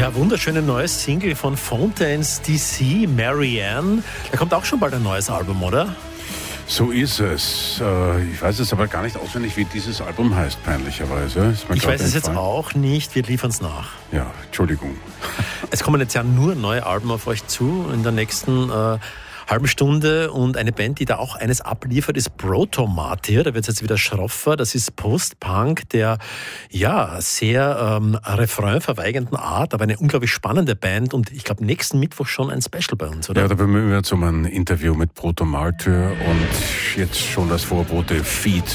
Ja, wunderschöne neues Single von Fontaines DC, Marianne. Da kommt auch schon bald ein neues Album, oder? So ist es. Ich weiß es aber gar nicht auswendig, wie dieses Album heißt, peinlicherweise. Ich weiß es jetzt auch nicht, wir liefern es nach. Ja, Entschuldigung. Es kommen jetzt ja nur neue Alben auf euch zu in der nächsten halben Stunde, und eine Band, die da auch eines abliefert, ist Proto Martyr. Da wird es jetzt wieder schroffer. Das ist Post-Punk der sehr refrainverweigernden Art, aber eine unglaublich spannende Band, und ich glaube nächsten Mittwoch schon ein Special bei uns, oder? Ja, da bemühen wir uns um ein Interview mit Proto Martyr und jetzt schon das Vorbote Feed